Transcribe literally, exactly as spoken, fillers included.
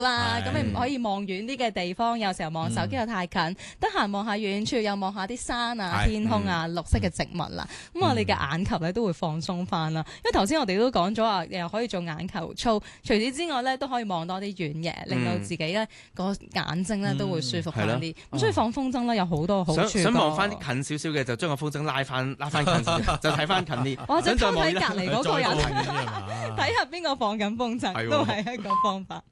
啦，咁你唔可以望遠啲嘅地方，有時候望手機又太近，得閒望下遠處，又望下啲山啊、天空啊、綠色嘅植物啦，咁我哋嘅眼球咧都會放鬆翻啦。因為頭先我哋都講咗話，又可以做眼球操，除此之外咧都可以望多啲遠嘢，令到自己咧個眼睛咧都會舒服翻啲。咁所以放風箏咧有好多好處。 想望翻近少少嘅，就將個風箏拉翻拉翻近少少，就睇翻近啲。 或者偷睇隔離嗰個人，睇下邊個放緊風箏，都係一個方法。